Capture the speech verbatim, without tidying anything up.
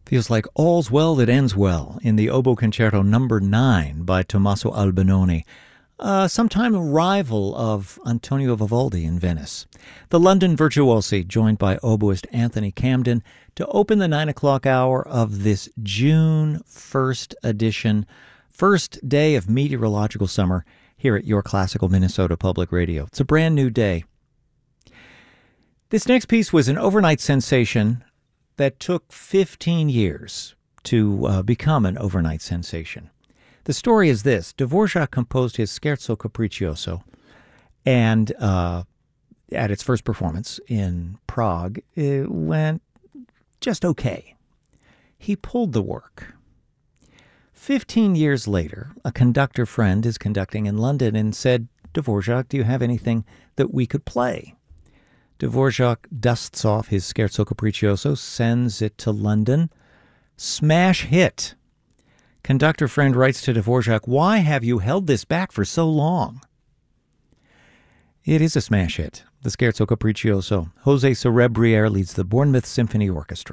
Feels like all's well that ends well in the Oboe Concerto number nine by Tommaso Albinoni, a sometime rival of Antonio Vivaldi in Venice. The London Virtuosi, joined by oboist Anthony Camden, to open the nine o'clock hour of this June first edition, first day of meteorological summer here at Your Classical Minnesota Public Radio. It's a brand new day. This next piece was an overnight sensation that took fifteen years to uh, become an overnight sensation. The story is this. Dvorak composed his Scherzo Capriccioso, and uh, at its first performance in Prague, it went just okay. He pulled the work. Fifteen years later, a conductor friend is conducting in London and said, Dvorak, do you have anything that we could play? Dvorak dusts off his Scherzo Capriccioso, sends it to London. Smash hit. Conductor friend writes to Dvorak, why have you held this back for so long? It is a smash hit. The Scherzo Capriccioso. Jose Cerebriere leads the Bournemouth Symphony Orchestra.